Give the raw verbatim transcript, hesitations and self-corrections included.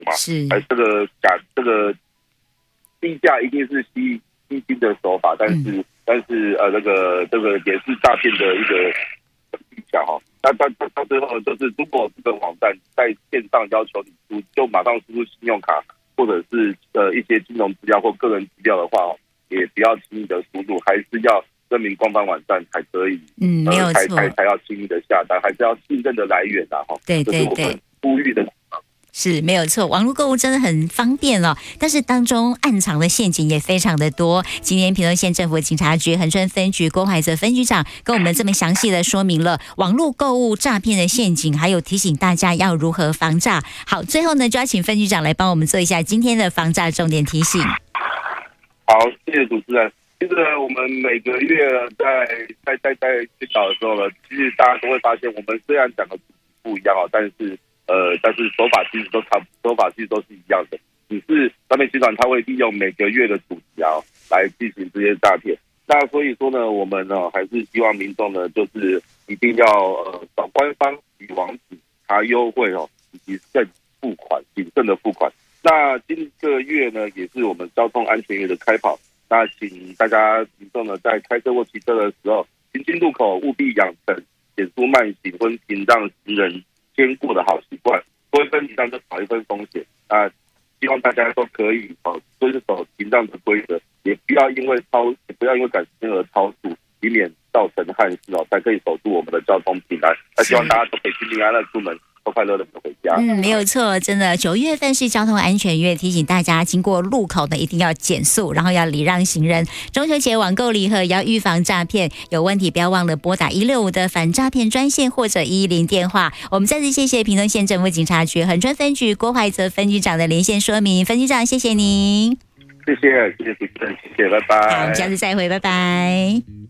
嘛， 是， 哎，这个假这个低价一定是吸吸金的手法，但是、嗯、但是呃，这个这个也是诈骗的一个技巧哈。那到到最后就是，如果这个网站在线上要求你输，就马上输入信用卡或者是呃一些金融资料或个人资料的话，也不要轻易的输入，还是要证明官方网站才可以， 嗯，没有错， 才才才要轻易的下单，还是要信任的来源啊哈。 对对对， 这是我们呼吁的。 是没有错，网络购物真的很方便哦，但是当中暗藏的陷阱也非常的多。今天屏东县政府警察局恒春分局郭怀泽分局长跟我们这么详细的说明了网络购物诈骗的陷阱，还有提醒大家要如何防诈。好，最后呢，就要请分局长来帮我们做一下今天的防诈重点提醒。 好，谢谢主持人。其实我们每个月在在在在宣导的时候呢，其实大家都会发现，我们虽然讲的不一样哦，但是。呃，但是手法其实都差，手法其实都是一样的。只是诈骗集团他会利用每个月的主题啊来进行这些诈骗。那所以说呢，我们呢还是希望民众呢，就是一定要呃找官方与网址查优惠哦，以及慎付款，谨慎的付款。那今个月呢，也是我们交通安全月的开跑。那请大家民众呢，在开车或骑车的时候，行经路口务必养成减速慢行或停让行人先过的好习惯，多一分礼让就少一分风险啊！希望大家都可以哦遵守停让的规则，也不要因为超，也不要因为赶时间而超速，以免造成憾事哦，才可以守住我们的交通平安。那希望大家都可以平平安安的出门，都快乐的回家。 嗯，没有错，真的，九月份是交通安全月，提醒大家经过路口呢一定要减速，然后要礼让行人。中秋节网购礼盒也要预防诈骗，有问题不要忘了拨打一六五的反诈骗专线或者一一零电话。我们再次谢谢屏东县政府警察局恒春分局郭怀泽分局长的连线说明，分局长谢谢您， 谢谢谢谢主持人，谢谢，拜拜。 好，我们下次再会，拜拜。